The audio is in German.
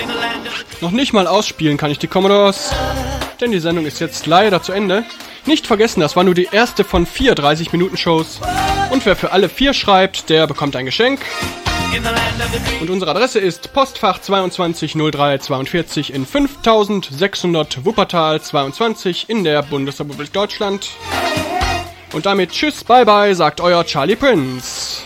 Noch nicht mal ausspielen kann ich die Commodores, denn die Sendung ist jetzt leider zu Ende. Nicht vergessen, das war nur die erste von 4 30-Minuten-Shows. Und wer für alle 4 schreibt, der bekommt ein Geschenk. Und unsere Adresse ist Postfach 220342 in 5600 Wuppertal 22 in der Bundesrepublik Deutschland. Und damit tschüss, bye bye, sagt euer Charlie Prince.